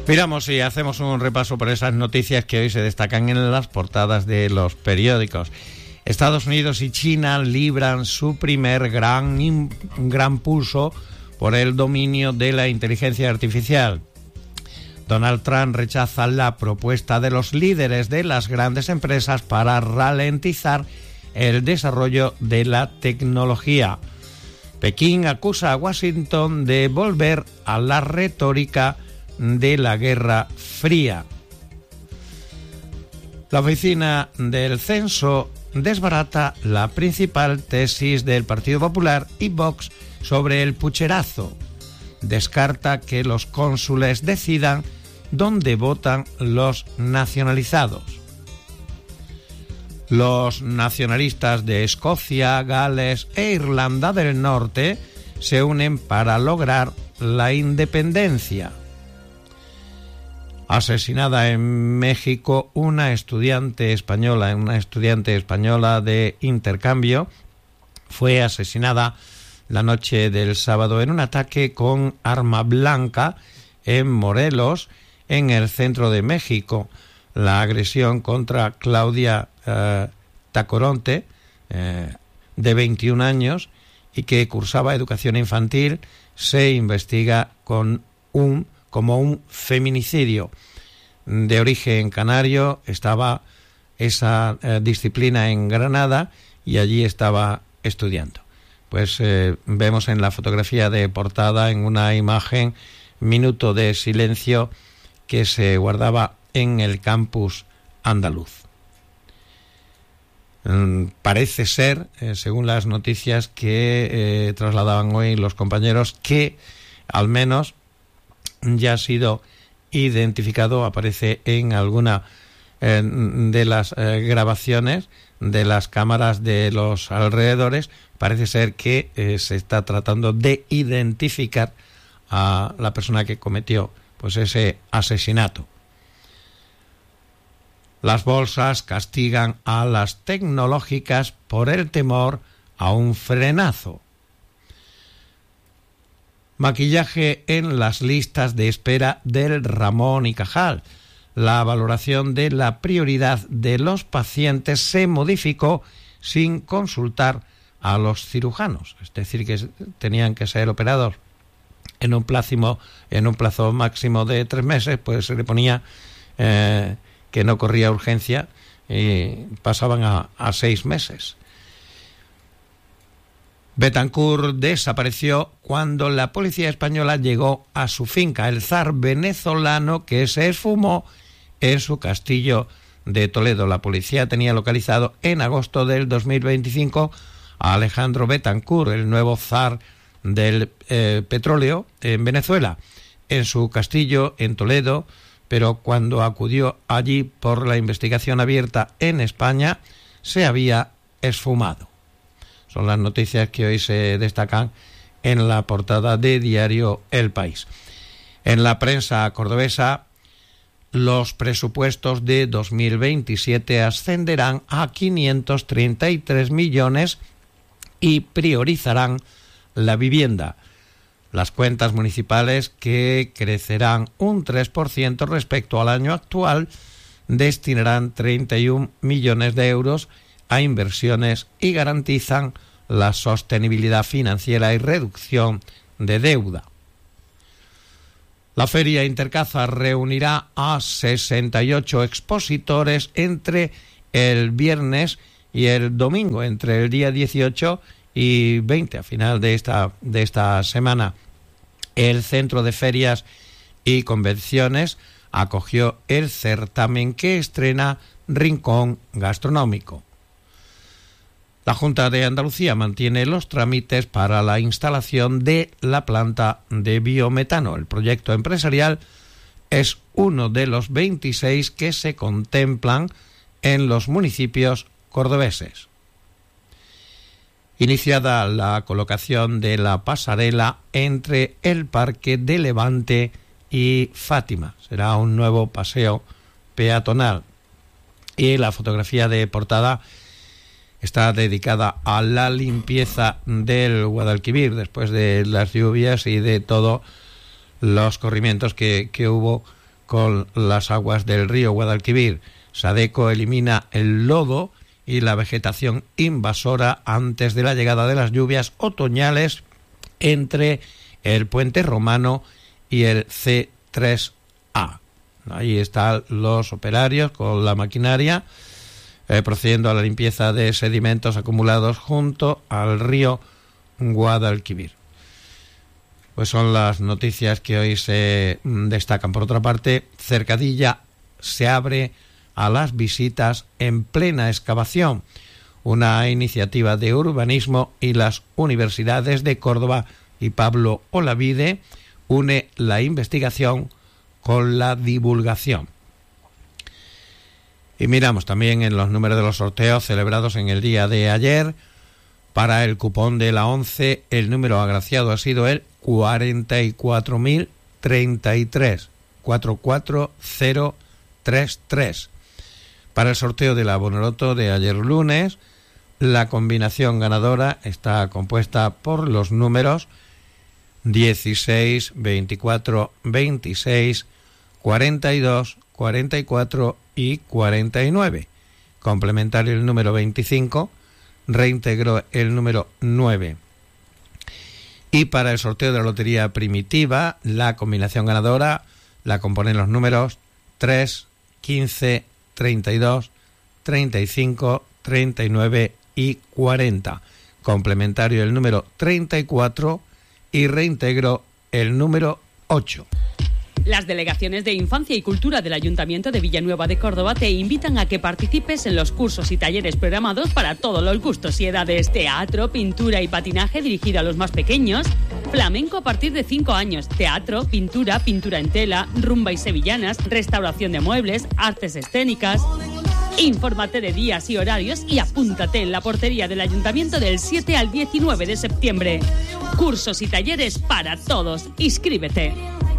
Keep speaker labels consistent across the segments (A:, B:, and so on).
A: Miramos y hacemos un repaso por esas noticias que hoy se destacan en las portadas de los periódicos. Estados Unidos y China libran su primer gran pulso por el dominio de la inteligencia artificial. Donald Trump rechaza la propuesta de los líderes de las grandes empresas para ralentizar el desarrollo de la tecnología. Pekín acusa a Washington de volver a la retórica de la Guerra Fría. La oficina del censo desbarata la principal tesis del Partido Popular y Vox sobre el pucherazo. Descarta que los cónsules decidan dónde votan los nacionalizados. Los nacionalistas de Escocia, Gales e Irlanda del Norte se unen para lograr la independencia. Asesinada en México una estudiante española de intercambio. Fue asesinada la noche del sábado en un ataque con arma blanca en Morelos, en el centro de México. La agresión contra Claudia Tacoronte, de 21 años, y que cursaba educación infantil, se investiga como un feminicidio. De origen canario, estaba esa disciplina en Granada y allí estaba estudiando. Pues vemos en la fotografía de portada, en una imagen, minuto de silencio que se guardaba en el campus andaluz. Parece ser, según las noticias que trasladaban hoy los compañeros, que al menos ya ha sido identificado, aparece en alguna de las grabaciones de las cámaras de los alrededores. Parece ser que se está tratando de identificar a la persona que cometió pues ese asesinato. Las bolsas castigan a las tecnológicas por el temor a un frenazo. Maquillaje en las listas de espera del Ramón y Cajal. La valoración de la prioridad de los pacientes se modificó sin consultar a los cirujanos. Es decir, que tenían que ser operados en un plazo máximo de 3 meses, pues se le ponía que no corría urgencia y pasaban a 6 meses. Betancur desapareció cuando la policía española llegó a su finca, el zar venezolano que se esfumó en su castillo de Toledo. La policía tenía localizado en agosto del 2025 a Alejandro Betancur, el nuevo zar del petróleo en Venezuela, en su castillo en Toledo, pero cuando acudió allí por la investigación abierta en España, se había esfumado. Son las noticias que hoy se destacan en la portada de diario El País. En la prensa cordobesa, los presupuestos de 2027 ascenderán a 533 millones y priorizarán la vivienda. Las cuentas municipales, que crecerán un 3% respecto al año actual, destinarán 31 millones de euros a inversiones y garantizan la sostenibilidad financiera y reducción de deuda. La Feria Intercaza reunirá a 68 expositores entre el viernes y el domingo, entre el día 18 y 20, a final de esta semana. El Centro de Ferias y Convenciones acogió el certamen que estrena Rincón Gastronómico. La Junta de Andalucía mantiene los trámites para la instalación de la planta de biometano. El proyecto empresarial es uno de los 26 que se contemplan en los municipios cordobeses. Iniciada la colocación de la pasarela entre el Parque de Levante y Fátima. Será un nuevo paseo peatonal. Y la fotografía de portada está dedicada a la limpieza del Guadalquivir después de las lluvias y de todos los corrimientos que hubo con las aguas del río Guadalquivir. Sadeco elimina el lodo y la vegetación invasora antes de la llegada de las lluvias otoñales entre el Puente Romano y el C3A. Ahí están los operarios con la maquinaria procediendo a la limpieza de sedimentos acumulados junto al río Guadalquivir. Pues son las noticias que hoy se destacan. Por otra parte, Cercadilla se abre a las visitas en plena excavación, una iniciativa de urbanismo, y las universidades de Córdoba y Pablo Olavide une la investigación con la divulgación. Y miramos también en los números de los sorteos celebrados en el día de ayer. Para el cupón de la 11, el número agraciado ha sido el 44.033, 44033. Para el sorteo de la Bonoloto de ayer lunes, la combinación ganadora está compuesta por los números 16, 24, 26, 42, 44 y 49. Complementario el número 25, reintegró el número 9. Y para el sorteo de la Lotería Primitiva, la combinación ganadora la componen los números 3, 15, 32, 35, 39 y 40. Complementario el número 34 y reintegro el número 8.
B: Las delegaciones de Infancia y Cultura del Ayuntamiento de Villanueva de Córdoba te invitan a que participes en los cursos y talleres programados para todos los gustos y edades: teatro, pintura y patinaje dirigido a los más pequeños, flamenco a partir de 5 años, teatro, pintura, pintura en tela, rumba y sevillanas, restauración de muebles, artes escénicas. Infórmate de días y horarios y apúntate en la portería del Ayuntamiento del 7 al 19 de septiembre. Cursos y talleres para todos. Inscríbete.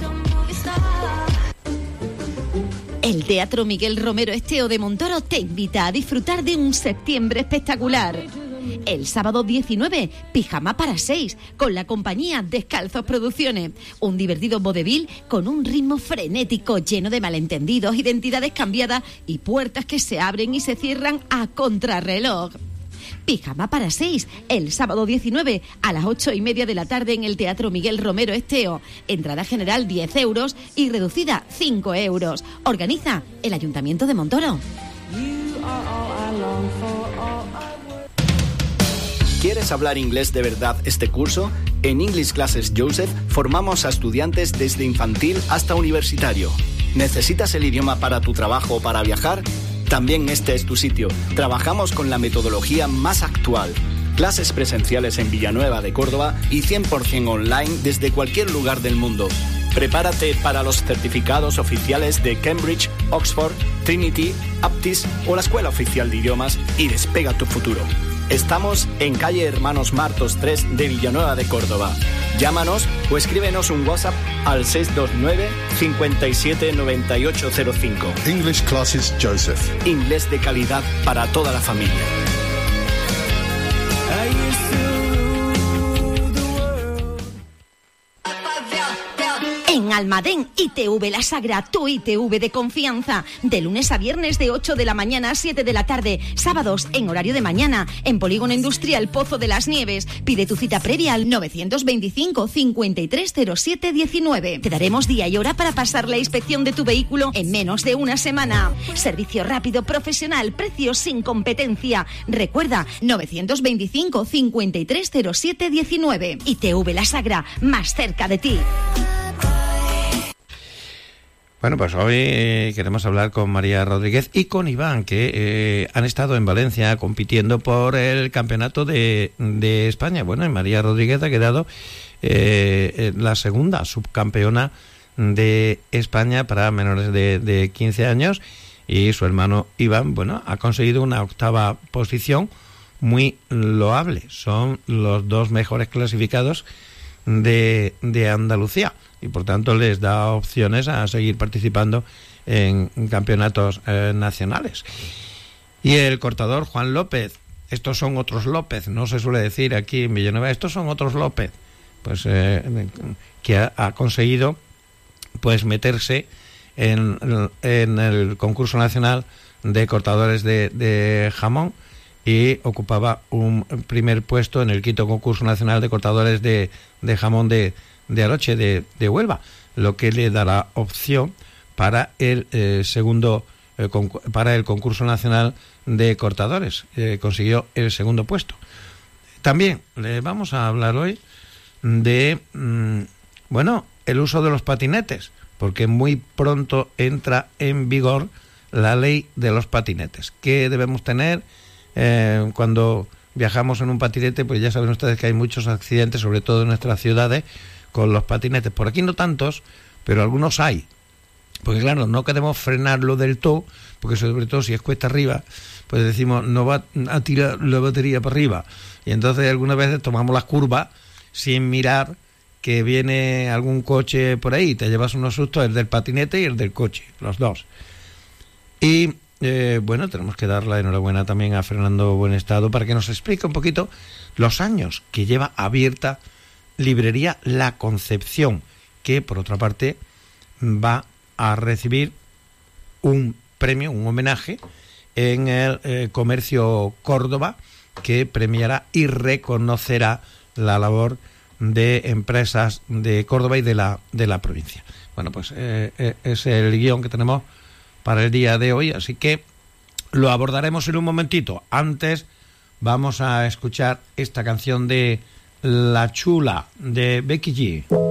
C: El Teatro Miguel Romero Esteo de Montoro te invita a disfrutar de un septiembre espectacular. El sábado 19, Pijama para 6, con la compañía Descalzos Producciones. Un divertido vodevil con un ritmo frenético, lleno de malentendidos, identidades cambiadas y puertas que se abren y se cierran a contrarreloj. Pijama para 6, el sábado 19 a las 8:30 de la tarde en el Teatro Miguel Romero Esteo. Entrada general 10 euros y reducida 5 euros. Organiza el Ayuntamiento de Montoro.
D: ¿Quieres hablar inglés de verdad este curso? En English Classes Joseph formamos a estudiantes desde infantil hasta universitario. ¿Necesitas el idioma para tu trabajo o para viajar? También este es tu sitio. Trabajamos con la metodología más actual. Clases presenciales en Villanueva de Córdoba y 100% online desde cualquier lugar del mundo. Prepárate para los certificados oficiales de Cambridge, Oxford, Trinity, Aptis o la Escuela Oficial de Idiomas y despega tu futuro. Estamos en calle Hermanos Martos 3 de Villanueva de Córdoba. Llámanos o escríbenos un WhatsApp al 629 57 9805.
E: English Classes Joseph.
D: Inglés de calidad para toda la familia.
C: En Almadén, ITV La Sagra, tu ITV de confianza. De lunes a viernes de 8 de la mañana a 7 de la tarde. Sábados en horario de mañana. En Polígono Industrial Pozo de las Nieves. Pide tu cita previa al 925 5307 19. Te daremos día y hora para pasar la inspección de tu vehículo en menos de una semana. Servicio rápido, profesional, precios sin competencia. Recuerda, 925 5307 19. ITV La Sagra, más cerca de ti.
A: Bueno, pues hoy queremos hablar con María Rodríguez y con Iván, que han estado en Valencia compitiendo por el campeonato de España. Bueno, y María Rodríguez ha quedado la segunda subcampeona de España para menores de 15 años, y su hermano Iván, bueno, ha conseguido una 8ª posición muy loable. Son los 2 mejores clasificados de Andalucía, y por tanto les da opciones a seguir participando en campeonatos nacionales. Y el cortador Juan López, estos son otros López, no se suele decir aquí en Villanueva, estos son otros López, pues que ha conseguido pues meterse en el concurso nacional de cortadores de jamón y ocupaba un primer puesto en el quinto concurso nacional de cortadores de jamón de Aroche, de Huelva, lo que le dará opción para el para el concurso nacional de cortadores. Consiguió el segundo puesto. También le vamos a hablar hoy de el uso de los patinetes, porque muy pronto entra en vigor la ley de los patinetes. ¿Qué debemos tener cuando viajamos en un patinete? Pues ya saben ustedes que hay muchos accidentes, sobre todo en nuestras ciudades, con los patinetes. Por aquí no tantos, pero algunos hay. Porque claro, no queremos frenarlo del todo, porque sobre todo si es cuesta arriba, pues decimos, no va a tirar la batería para arriba. Y entonces algunas veces tomamos las curvas sin mirar que viene algún coche por ahí, te llevas unos sustos, el del patinete y el del coche, los dos. Y tenemos que dar la enhorabuena también a Fernando Buenestado para que nos explique un poquito los años que lleva abierta Librería La Concepción, que por otra parte va a recibir un premio, un homenaje en el Comercio Córdoba, que premiará y reconocerá la labor de empresas de Córdoba y de la provincia. Bueno, pues es el guión que tenemos para el día de hoy, así que lo abordaremos en un momentito. Antes vamos a escuchar esta canción de La Chula, de Becky G.